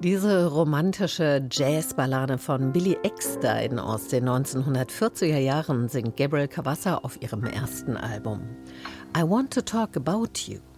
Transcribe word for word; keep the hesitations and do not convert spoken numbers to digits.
Diese romantische Jazzballade von Billy Eckstine aus den neunzehnhundertvierziger Jahren singt Gabriel Cawassar auf ihrem ersten Album. I Want to Talk About You.